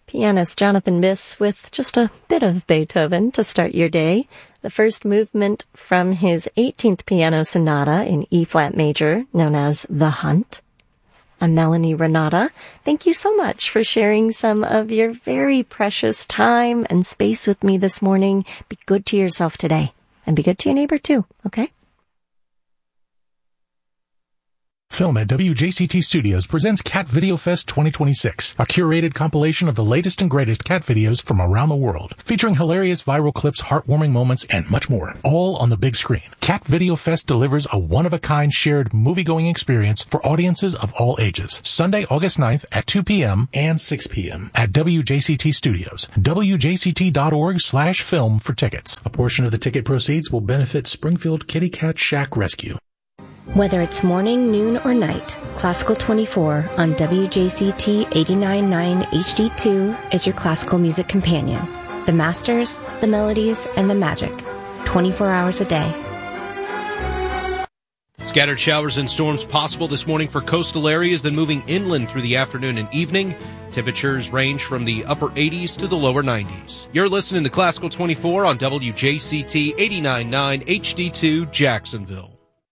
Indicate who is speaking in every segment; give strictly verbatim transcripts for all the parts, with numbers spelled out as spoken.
Speaker 1: Pianist Jonathan Biss with just a bit of Beethoven to start your day. The first movement from his eighteenth Piano Sonata in E-flat major, known as The Hunt. I'm Melanie Renata. Thank you so much for sharing some of your very precious time and space with me this morning. Be good to yourself today, and be good to your neighbor too, okay?
Speaker 2: Film at W J C T Studios presents Cat Video Fest twenty twenty-six, a curated compilation of the latest and greatest cat videos from around the world, featuring hilarious viral clips, heartwarming moments, and much more, all on the big screen. Cat Video Fest delivers a one-of-a-kind shared movie-going experience for audiences of all ages. Sunday, August ninth at two p.m. and six p.m. at W J C T Studios. W J C T dot org slash film for tickets. A portion of the ticket proceeds will benefit Springfield Kitty Cat Shack Rescue.
Speaker 1: Whether it's morning, noon, or night, Classical twenty-four on W J C T eighty-nine point nine H D two is your classical music companion. The masters, the melodies, and the magic. twenty-four hours a day.
Speaker 3: Scattered showers and storms possible this morning for coastal areas, then moving inland through the afternoon and evening. Temperatures range from the upper eighties to the lower nineties. You're listening to Classical twenty-four on W J C T eighty-nine point nine H D two, Jacksonville.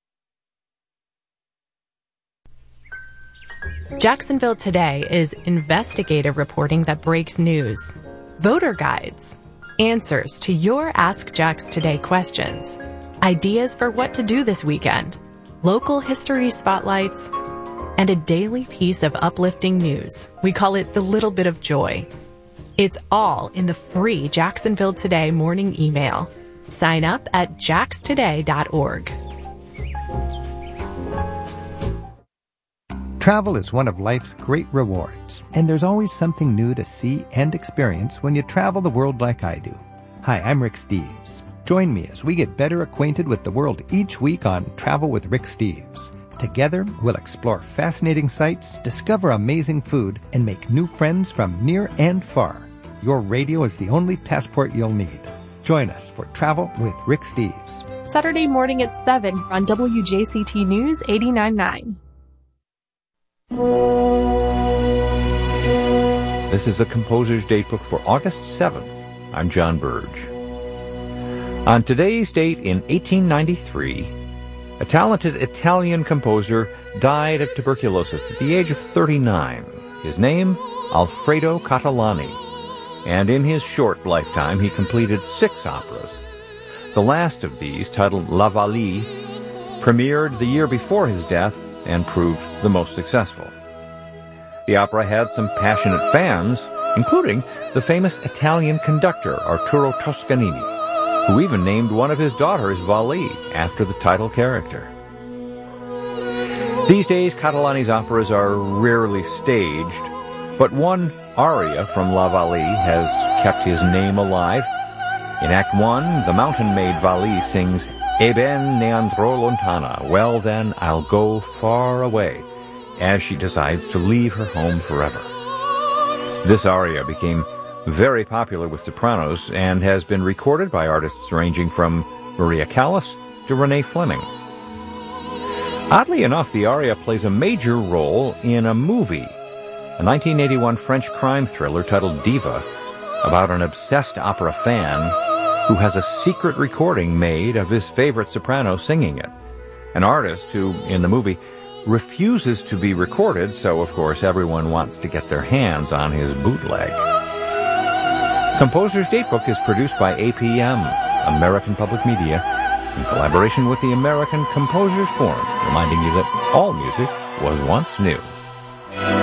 Speaker 4: Jacksonville Today is investigative reporting that breaks news, voter guides, answers to your Ask Jax Today questions, ideas for what to do this weekend, local history spotlights, and a daily piece of uplifting news. We call it the little bit of joy. It's all in the free Jacksonville Today morning email. Sign up at jax today dot org.
Speaker 5: Travel is one of life's great rewards, and there's always something new to see and experience when you travel the world like I do. Hi, I'm Rick Steves. Join me as we get better acquainted with the world each week on Travel with Rick Steves. Together, we'll explore fascinating sights, discover amazing food, and make new friends from near and far. Your radio is the only passport you'll need. Join us for Travel with Rick Steves.
Speaker 6: Saturday morning at seven on W J C T News eighty-nine point nine.
Speaker 7: This is the Composer's Datebook for August seventh. I'm John Burge. On today's date in eighteen ninety-three, a talented Italian composer died of tuberculosis at the age of thirty-nine. His name, Alfredo Catalani. And in his short lifetime, he completed six operas. The last of these, titled La Vallee, premiered the year before his death and proved the most successful. The opera had some passionate fans, including the famous Italian conductor Arturo Toscanini, who even named one of his daughters Vallee after the title character. These days, Catalani's operas are rarely staged, but one aria from La Vallee has kept his name alive. In Act One, the mountain maid Vallee sings E ben ne andrò lontana, well then I'll go far away, as she decides to leave her home forever. This aria became very popular with sopranos and has been recorded by artists ranging from Maria Callas to Renee Fleming. Oddly enough, the aria plays a major role in a movie, a nineteen eighty-one French crime thriller titled Diva, about an obsessed opera fan who has a secret recording made of his favorite soprano singing it. An artist who, in the movie, refuses to be recorded, so of course everyone wants to get their hands on his bootleg. Composer's Datebook is produced by A P M, American Public Media, in collaboration with the American Composers Forum, reminding you that all music was once new.